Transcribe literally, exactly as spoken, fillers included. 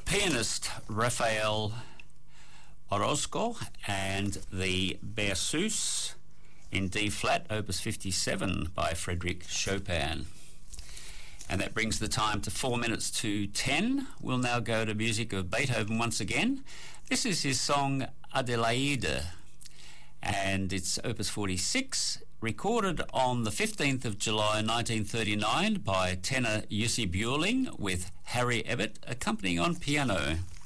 Pianist Rafael Orozco and the Berceuse in D flat, opus fifty-seven by Frédéric Chopin. And that brings the time to four minutes to ten. We'll now go to music of Beethoven once again. This is his song Adelaide, and it's opus forty-six, recorded on the fifteenth of July nineteen thirty-nine by tenor Jussi Björling with Harry Ebbett accompanying on piano.